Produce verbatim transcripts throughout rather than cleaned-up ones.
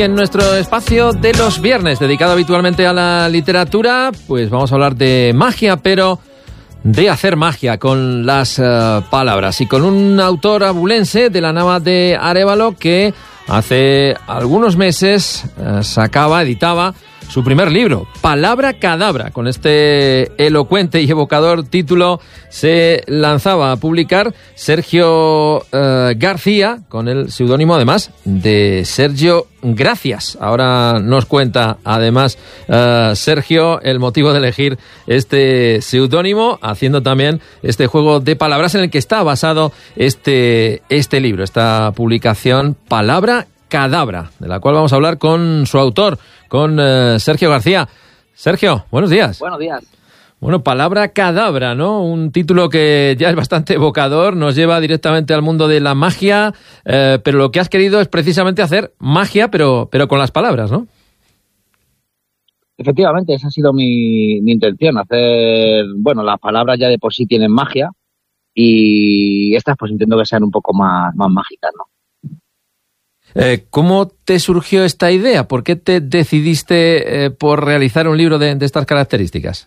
En nuestro espacio de los viernes, dedicado habitualmente a la literatura, pues vamos a hablar de magia, pero de hacer magia con las uh, palabras. Y con un autor abulense de la Nava de Arévalo que hace algunos meses uh, sacaba, editaba su primer libro, Palabra Cadabra. Con este elocuente y evocador título se lanzaba a publicar Sergio uh, García, con el seudónimo además de Sergio Gracias. Ahora nos cuenta además uh, Sergio el motivo de elegir este seudónimo, haciendo también este juego de palabras en el que está basado este, este libro, esta publicación Palabra Cadabra, de la cual vamos a hablar con su autor, con uh, Sergio García. Sergio, buenos días. Buenos días. Bueno, Palabra Cadabra, ¿no? Un título que ya es bastante evocador, nos lleva directamente al mundo de la magia, eh, pero lo que has querido es precisamente hacer magia, pero, pero con las palabras, ¿no? Efectivamente, esa ha sido mi, mi intención, hacer, bueno, las palabras ya de por sí tienen magia y estas pues intento que sean un poco más, más mágicas, ¿no? Eh, ¿Cómo te surgió esta idea? ¿Por qué te decidiste eh, por realizar un libro de, de estas características?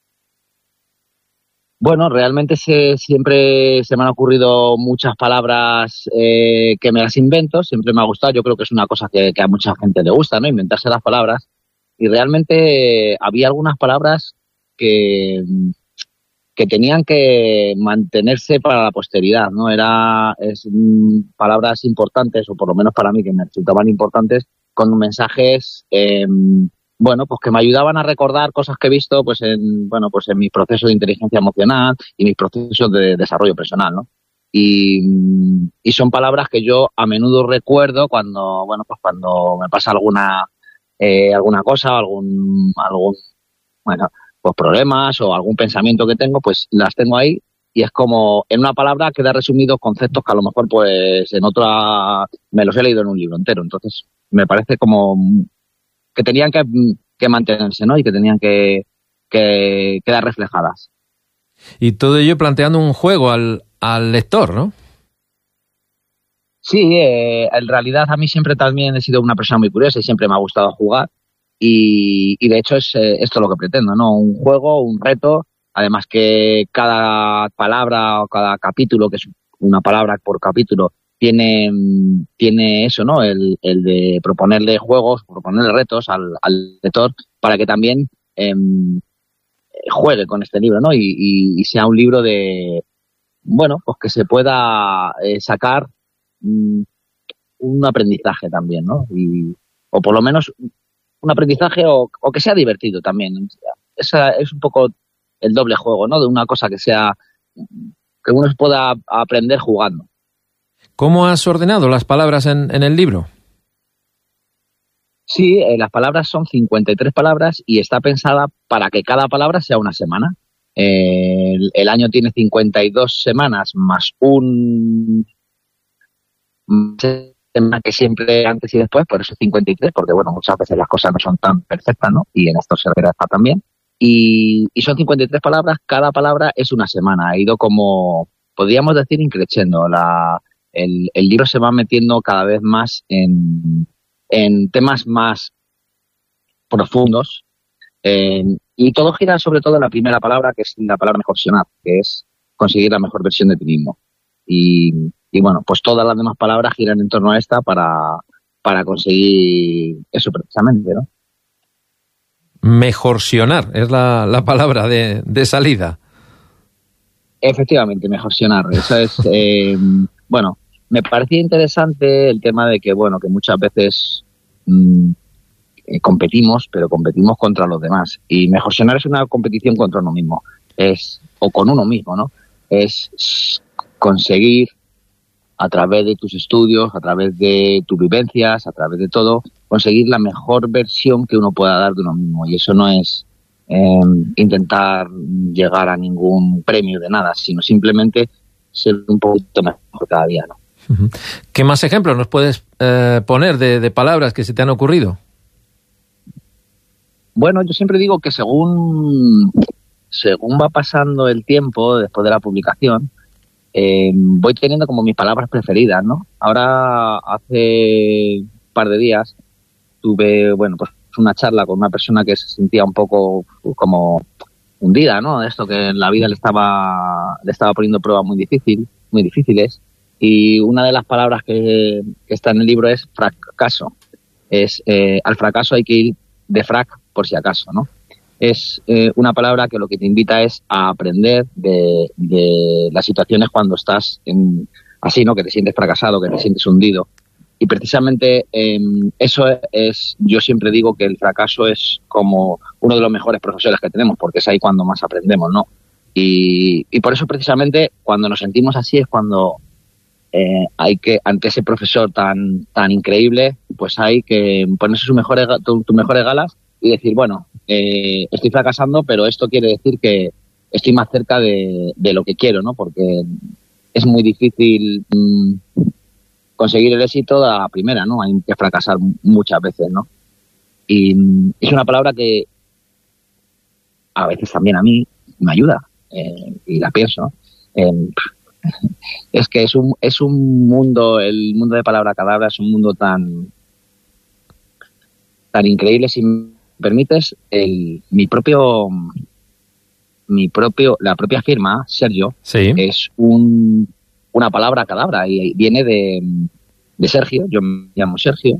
Bueno, realmente se, siempre se me han ocurrido muchas palabras eh, que me las invento, siempre me ha gustado, yo creo que es una cosa que, que a mucha gente le gusta, ¿no? Inventarse las palabras. Y realmente había algunas palabras que... que tenían que mantenerse para la posteridad, ¿no? Era es, mm, palabras importantes, o por lo menos para mí, que me resultaban importantes, con mensajes, eh, bueno, pues que me ayudaban a recordar cosas que he visto, pues en, bueno, pues en mis procesos de inteligencia emocional y mis procesos de desarrollo personal, ¿no? Y, y son palabras que yo a menudo recuerdo cuando, bueno, pues cuando me pasa alguna, eh, alguna cosa, algún, algún, bueno, pues problemas o algún pensamiento que tengo, pues las tengo ahí y es como en una palabra queda resumidos conceptos que a lo mejor pues en otra me los he leído en un libro entero. Entonces me parece como que tenían que, que mantenerse, ¿no? Y que tenían que, que quedar reflejadas. Y todo ello planteando un juego al, al lector, ¿no? Sí, eh, en realidad a mí siempre también he sido una persona muy curiosa y siempre me ha gustado jugar. Y, y de hecho es eh, esto lo que pretendo, ¿no? Un juego, un reto, además que cada palabra o cada capítulo, que es una palabra por capítulo, tiene, tiene eso, ¿no? El, el de proponerle juegos, proponerle retos al, al lector para que también eh, juegue con este libro, ¿no? Y, y, y sea un libro de, bueno, pues que se pueda eh, sacar um, un aprendizaje también, ¿no? Y, o por lo menos un aprendizaje o, o que sea divertido también. Esa es un poco el doble juego, ¿no? De una cosa que sea, que uno pueda aprender jugando. ¿Cómo has ordenado las palabras en, en el libro? Sí, eh, las palabras son cincuenta y tres palabras y está pensada para que cada palabra sea una semana. Eh, el, el año tiene cincuenta y dos semanas más un... tema que siempre antes y después, por eso cincuenta y tres, porque bueno, muchas veces las cosas no son tan perfectas, ¿no? Y en esto se verá también. Y, y son cincuenta y tres palabras, cada palabra es una semana. Ha ido como, podríamos decir, increciendo. La, el, el libro se va metiendo cada vez más en, en temas más profundos. Eh, y todo gira sobre todo en la primera palabra, que es la palabra mejorcionar, que es conseguir la mejor versión de ti mismo. Y Y bueno, pues todas las demás palabras giran en torno a esta para, para conseguir eso precisamente, ¿no? Mejorcionar es la, la palabra de, de salida. Efectivamente, mejorcionar. Eso es, eh, bueno, me parecía interesante el tema de que, bueno, que muchas veces mmm, eh, competimos, pero competimos contra los demás. Y mejorcionar es una competición contra uno mismo. Es, o con uno mismo, ¿no? Es conseguir a través de tus estudios, a través de tus vivencias, a través de todo, conseguir la mejor versión que uno pueda dar de uno mismo. Y eso no es eh, intentar llegar a ningún premio de nada, sino simplemente ser un poquito mejor cada día, ¿no? ¿Qué más ejemplos nos puedes eh, poner de, de palabras que se te han ocurrido? Bueno, yo siempre digo que según, según va pasando el tiempo después de la publicación, Eh, voy teniendo como mis palabras preferidas, ¿no? Ahora, hace un par de días, tuve, bueno, pues una charla con una persona que se sentía un poco como hundida, ¿no? Esto que en la vida le estaba, le estaba poniendo pruebas muy difícil, muy difíciles. Y una de las palabras que, que está en el libro es fracaso. Es, eh, al fracaso hay que ir de frac por si acaso, ¿no? Es eh, una palabra que lo que te invita es a aprender de, de las situaciones cuando estás en, así, ¿no? Que te sientes fracasado, que te sientes hundido. Y precisamente eh, eso es, yo siempre digo que el fracaso es como uno de los mejores profesores que tenemos, porque es ahí cuando más aprendemos, ¿no? Y, y por eso precisamente cuando nos sentimos así es cuando eh, hay que, ante ese profesor tan tan increíble, pues hay que ponerse sus mejores, tus tu mejores galas y decir, bueno, eh, estoy fracasando, pero esto quiere decir que estoy más cerca de, de lo que quiero, ¿no? Porque es muy difícil mmm, conseguir el éxito a la primera, ¿no? Hay que fracasar muchas veces, ¿no? Y mmm, es una palabra que a veces también a mí me ayuda, eh, y la pienso, eh, es que es un es un mundo, el mundo de palabra cadabra es un mundo tan tan increíble. Si me permites, el mi propio mi propio la propia firma Sergio, sí, es un una palabra cadabra y viene de de Sergio. Yo me llamo Sergio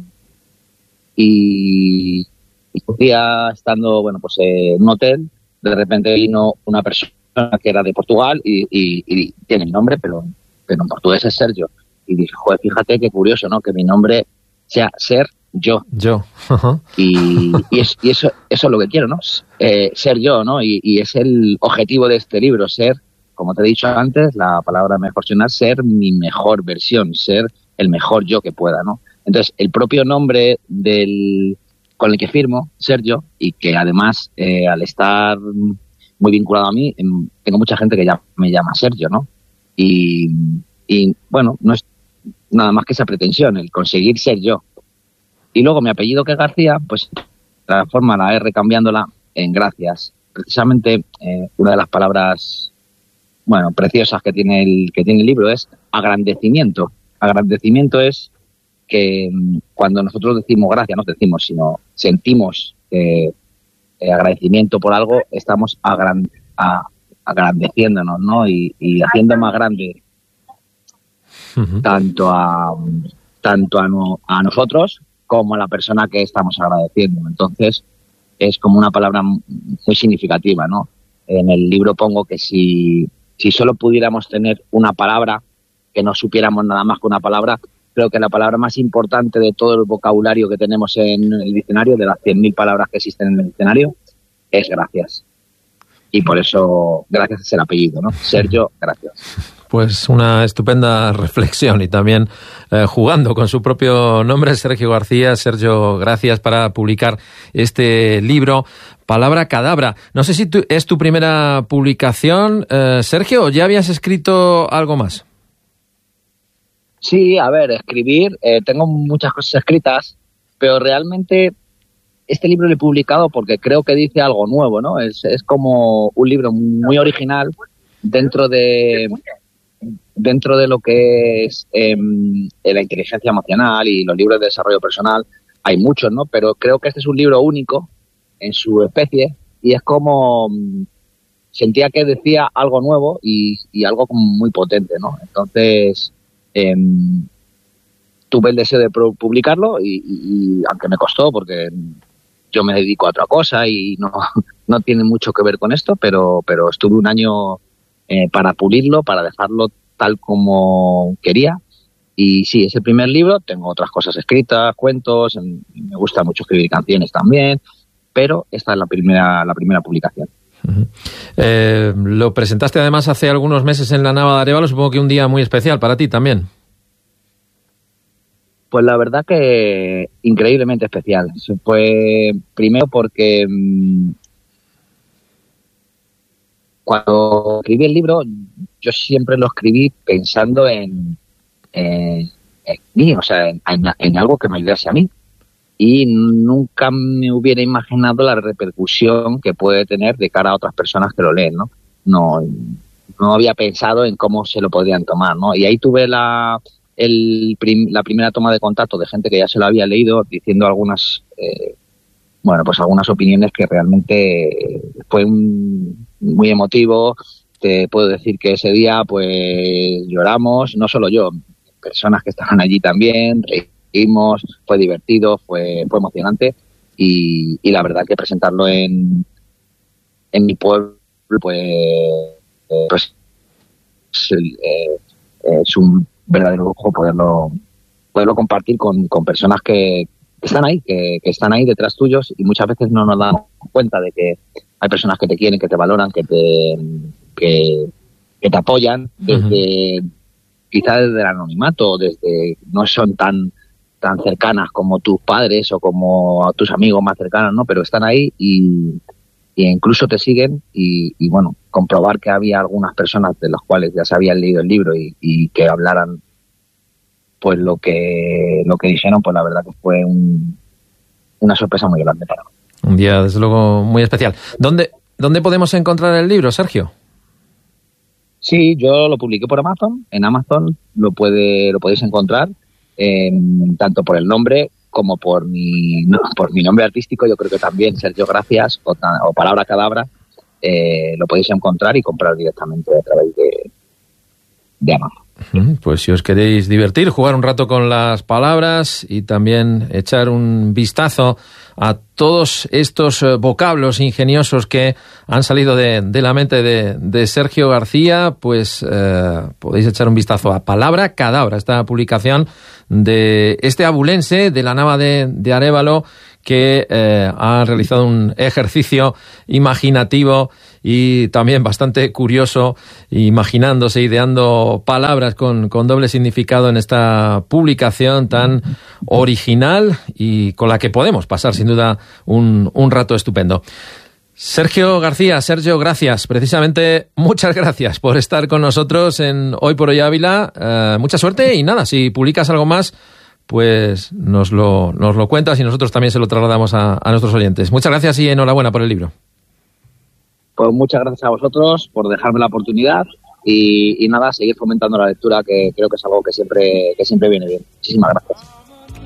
y, y un día estando, bueno, pues en un hotel, de repente vino una persona que era de Portugal y, y, y tiene mi nombre, pero, pero en portugués es Sergio. Y dije, joder, fíjate qué curioso, ¿no? Que mi nombre sea Ser Yo. Yo. y, y, es, y eso, eso es lo que quiero, ¿no? Eh, ser yo, ¿no? Y, y es el objetivo de este libro, ser, como te he dicho antes, la palabra mejor suena, ser mi mejor versión, ser el mejor yo que pueda, ¿no? Entonces, el propio nombre del con el que firmo, Sergio, y que además, eh, al estar muy vinculado a mí, tengo mucha gente que ya me llama Sergio, ¿no? Y, y bueno, no es nada más que esa pretensión, el conseguir ser yo. Y luego mi apellido, que es García, pues transforma la R cambiándola en gracias. Precisamente eh, una de las palabras, bueno, preciosas que tiene el que tiene el libro es agrandecimiento. Agrandecimiento es que cuando nosotros decimos gracias, no decimos, sino sentimos eh, eh, agradecimiento por algo, estamos agrand, a, agrandeciéndonos, ¿no? Y, y haciendo más grande uh-huh. tanto a tanto a, no, a nosotros como a la persona que estamos agradeciendo. Entonces, es como una palabra muy significativa, ¿no? En el libro pongo que si, si solo pudiéramos tener una palabra, que no supiéramos nada más que una palabra, creo que la palabra más importante de todo el vocabulario que tenemos en el diccionario, de las cien mil palabras que existen en el diccionario, es gracias. Y por eso, gracias es el apellido, ¿no? Sergio, gracias. Pues una estupenda reflexión y también eh, jugando con su propio nombre, Sergio García. Sergio, gracias para publicar este libro, Palabra Cadabra. No sé si tu, es tu primera publicación, eh, Sergio, ¿o ya habías escrito algo más? Sí, a ver, escribir, eh, tengo muchas cosas escritas, pero realmente este libro lo he publicado porque creo que dice algo nuevo, ¿no? Es, es como un libro muy original dentro de dentro de lo que es eh, la inteligencia emocional y los libros de desarrollo personal. Hay muchos, ¿no? Pero creo que este es un libro único en su especie y es como sentía que decía algo nuevo y, y algo como muy potente, ¿no? Entonces eh, tuve el deseo de publicarlo y, y, y aunque me costó porque yo me dedico a otra cosa y no, no tiene mucho que ver con esto, pero, pero estuve un año eh, para pulirlo, para dejarlo tal como quería. Y sí, es el primer libro, tengo otras cosas escritas, cuentos, me gusta mucho escribir canciones también, pero esta es la primera, la primera publicación. Uh-huh. Eh, lo presentaste además hace algunos meses en la Nava de Arévalo, supongo que un día muy especial para ti también. Pues la verdad que increíblemente especial. Fue primero porque mmm, cuando escribí el libro, yo siempre lo escribí pensando en, en, en mí, o sea, en, en, en algo que me ayudase a mí. Y nunca me hubiera imaginado la repercusión que puede tener de cara a otras personas que lo leen, ¿no? No, no había pensado en cómo se lo podrían tomar, ¿no? Y ahí tuve la el prim, la primera toma de contacto de gente que ya se lo había leído, diciendo algunas, eh, bueno, pues algunas opiniones que realmente fue un, muy emotivo. Te puedo decir que ese día, pues, lloramos, no solo yo, personas que estaban allí también, reímos, fue divertido, fue, fue emocionante, y, y la verdad que presentarlo en, en mi pueblo, pues, eh, pues eh, es un verdadero lujo poderlo poderlo compartir con, con personas que están ahí, que, que están ahí detrás tuyos, y muchas veces no nos damos cuenta de que hay personas que te quieren, que te valoran, que te que, que te apoyan desde uh-huh. quizás desde el anonimato, desde no son tan tan cercanas como tus padres o como tus amigos más cercanos, ¿no? Pero están ahí y e incluso te siguen, y, y bueno, comprobar que había algunas personas de las cuales ya se habían leído el libro y, y que hablaran pues lo que lo que dijeron, pues la verdad que fue un, una sorpresa muy grande para mí. Un día, desde luego, muy especial. ¿Dónde, ¿Dónde podemos encontrar el libro, Sergio? Sí, yo lo publiqué por Amazon. En Amazon lo puede lo podéis encontrar, eh, tanto por el nombre como por mi no, por mi nombre artístico. Yo creo que también Sergio Gracias o, o Palabra Cadabra, eh, lo podéis encontrar y comprar directamente a través de, de Amazon. Pues si os queréis divertir, jugar un rato con las palabras y también echar un vistazo a todos estos vocablos ingeniosos que han salido de, de la mente de, de Sergio García, pues eh, podéis echar un vistazo a Palabra Cadabra, esta publicación de este abulense de la Nava de, de Arévalo, que eh, ha realizado un ejercicio imaginativo y también bastante curioso, imaginándose, ideando palabras con, con doble significado en esta publicación tan original y con la que podemos pasar sin duda un, un rato estupendo. Sergio García, Sergio, gracias. Precisamente, muchas gracias por estar con nosotros en Hoy por Hoy Ávila. Eh, mucha suerte y nada, si publicas algo más, pues nos lo, nos lo cuentas y nosotros también se lo trasladamos a, a nuestros oyentes. Muchas gracias y enhorabuena por el libro. Pues muchas gracias a vosotros por dejarme la oportunidad y, y nada, seguir fomentando la lectura, que creo que es algo que siempre, que siempre viene bien. Muchísimas gracias.